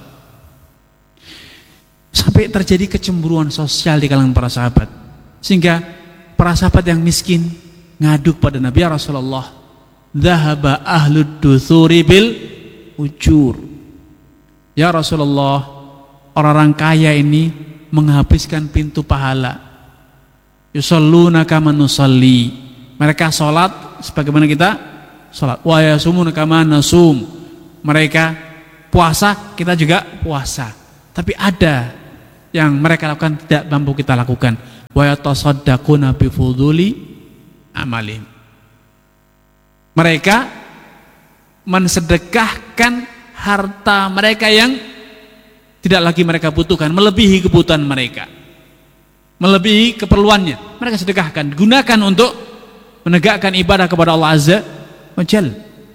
Sampai terjadi kecemburuan sosial di kalangan para sahabat, sehingga para sahabat yang miskin ngadu kepada Nabi, ya Rasulullah, dhahaba ahlud duthuri bil ujur. Ya Rasulullah, orang-orang kaya ini menghabiskan pintu pahala. Yusalluna kama nusalli. Mereka sholat sebagaimana kita sholat. Wa yasumuna kama nasum. Mereka puasa, kita juga puasa. Tapi ada yang mereka lakukan tidak mampu kita lakukan. Wa yatasaddaquna bi fuduli amalihim. Mereka mensedekahkan harta mereka yang tidak lagi mereka butuhkan, melebihi kebutuhan mereka, melebihi keperluannya. Mereka sedekahkan, gunakan untuk menegakkan ibadah kepada Allah Azza wa Jalla.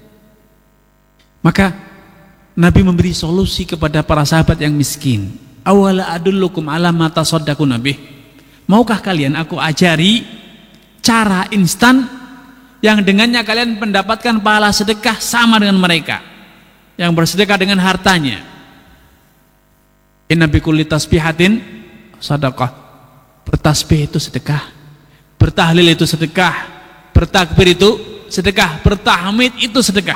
Maka Nabi memberi solusi kepada para sahabat yang miskin. Awala adullukum ala ma tasaddaquna bih. Maukah kalian aku ajari cara instan yang dengannya kalian mendapatkan pahala sedekah sama dengan mereka yang bersedekah dengan hartanya. Inna bikulli tasbihatin sadaqah. Bertasbih itu sedekah, bertahlil itu sedekah, bertakbir itu sedekah, bertahmid itu sedekah.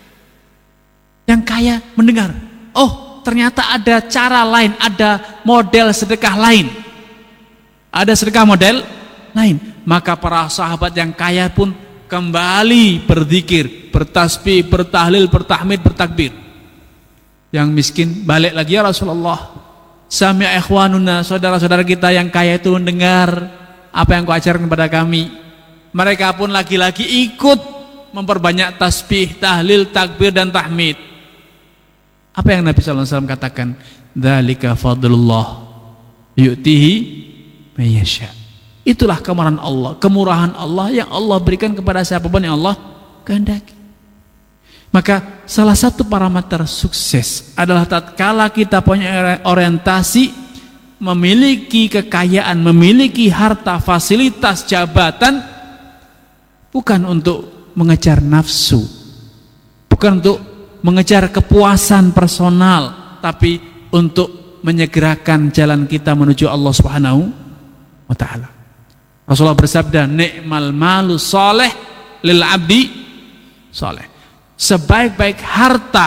Yang kaya mendengar, oh ternyata ada cara lain, ada model sedekah lain, ada sedekah model lain. Maka para sahabat yang kaya pun kembali berzikir, bertasbih, bertahlil, bertahmid, bertakbir. Yang miskin balik lagi, ya Rasulullah, sami'a ikhwanuna, saudara-saudara kita yang kaya itu mendengar apa yang kau ajarkan kepada kami. Mereka pun lagi-lagi ikut memperbanyak tasbih, tahlil, takbir dan tahmid. Apa yang Nabi sallallahu alaihi wasallam katakan? Dzalika fadlullah yu'tihi may yasha. Itulah kemurahan Allah, kemurahan Allah yang Allah berikan kepada siapapun yang Allah kehendaki. Maka salah satu parameter sukses adalah tatkala kita punya orientasi memiliki kekayaan, memiliki harta, fasilitas, jabatan, bukan untuk mengejar nafsu, bukan untuk mengejar kepuasan personal, tapi untuk menyegerakan jalan kita menuju Allah Subhanahu wa taala. Rasulullah bersabda, ni'mal malu soleh lil abdi soleh. Sebaik-baik harta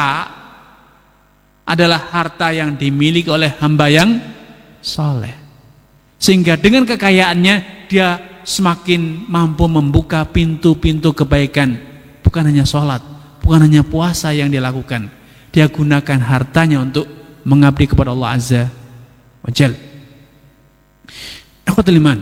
adalah harta yang dimiliki oleh hamba yang soleh, sehingga dengan kekayaannya dia semakin mampu membuka pintu-pintu kebaikan. Bukan hanya sholat, bukan hanya puasa yang dia lakukan, dia gunakan hartanya untuk mengabdi kepada Allah Azza wa Jalla. Ikhwatul iman,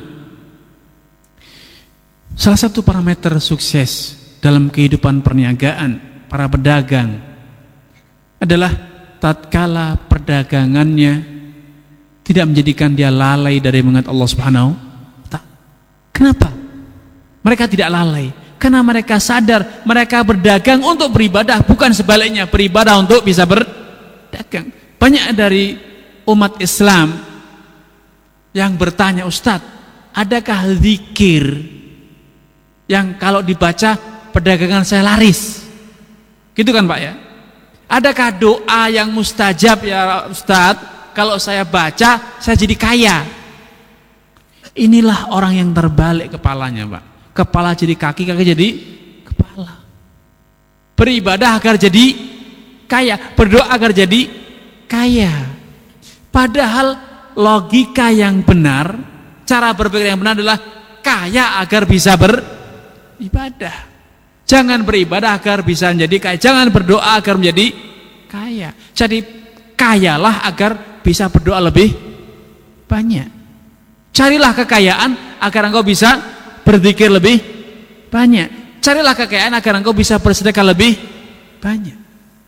salah satu parameter sukses dalam kehidupan perniagaan para pedagang adalah tatkala perdagangannya tidak menjadikan dia lalai dari mengingat Allah Subhanahu wa taala. Kenapa? Mereka tidak lalai karena mereka sadar mereka berdagang untuk beribadah, bukan sebaliknya, beribadah untuk bisa berdagang. Banyak dari umat Islam yang bertanya, Ustadz, adakah zikir yang kalau dibaca perdagangan saya laris? Gitu kan Pak ya? Adakah doa yang mustajab ya Ustadz, kalau saya baca saya jadi kaya? Inilah orang yang terbalik kepalanya Pak. Kepala jadi kaki, kaki jadi kepala. Beribadah agar jadi kaya, berdoa agar jadi kaya. Padahal logika yang benar, cara berpikir yang benar adalah kaya agar bisa beribadah. Jangan beribadah agar bisa menjadi kaya, jangan berdoa agar menjadi kaya. Jadi kayalah agar bisa berdoa lebih banyak. Carilah kekayaan agar engkau bisa berzikir lebih banyak. Carilah kekayaan agar engkau bisa bersedekah lebih banyak.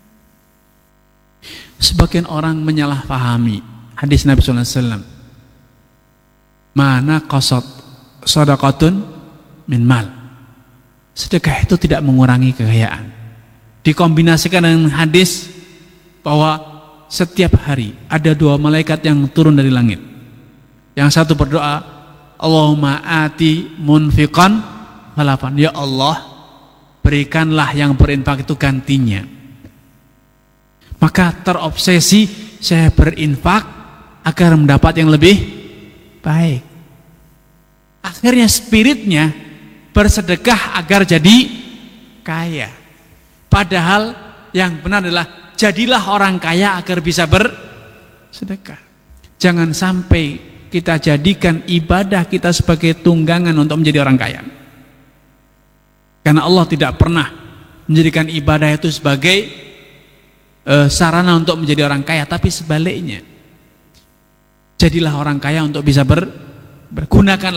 Sebagian orang menyalahpahami hadis Nabi sallallahu alaihi wasallam, mana qasad shadaqatun min mal. Sedekah itu tidak mengurangi kekayaan. Dikombinasikan dengan hadis bahwa setiap hari ada dua malaikat yang turun dari langit. Yang satu berdoa, Allahumma ati munfiqan khalafan. Ya Allah, berikanlah yang berinfak itu gantinya. Maka terobsesi, saya berinfak agar mendapat yang lebih baik. Akhirnya spiritnya bersedekah agar jadi kaya. Padahal yang benar adalah jadilah orang kaya agar bisa bersedekah. Jangan sampai kita jadikan ibadah kita sebagai tunggangan untuk menjadi orang kaya. Karena Allah tidak pernah menjadikan ibadah itu sebagai uh, sarana untuk menjadi orang kaya, tapi sebaliknya. Jadilah orang kaya untuk bisa ber, bergunakan